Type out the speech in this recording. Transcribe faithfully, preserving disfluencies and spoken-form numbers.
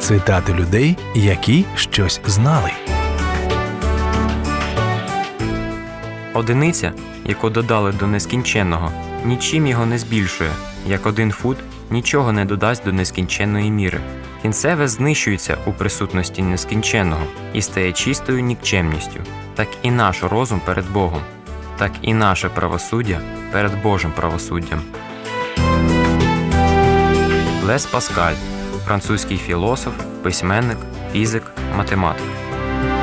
Цитати людей, які щось знали. Одиниця, яку додали до нескінченного, нічим його не збільшує, як один фут нічого не додасть до нескінченної міри. Кінцеве знищується у присутності нескінченного і стає чистою нікчемністю. Так і наш розум перед Богом, так і наше правосуддя перед Божим правосуддям. Блез Паскаль – французький філософ, письменник, фізик, математик.